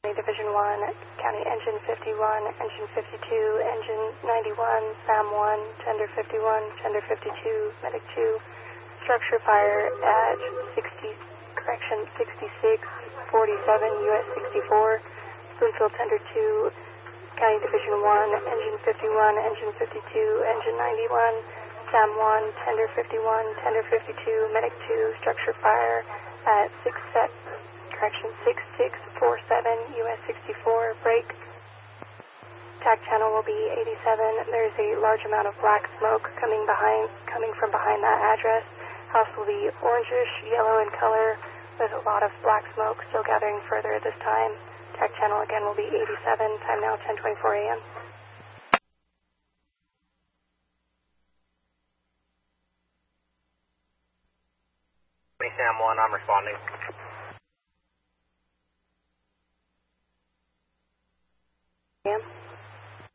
Division 1, County Engine 51, Engine 52, Engine 91, SAM 1, Tender 51, Tender 52, Medic 2, structure fire at 66, 47, US 64, Spoonfield Tender 2, County Division 1, Engine 51, Engine 52, Engine 91, SAM 1, Tender 51, Tender 52, Medic 2, structure fire at 6647, US 64, break. TAC channel will be 87. There's a large amount of black smoke coming from behind that address. House will be orangish, yellow in color, with a lot of black smoke still gathering further at this time. TAC channel again will be 87. Time now 10:24 a.m. SAM 1, I'm responding. Yeah.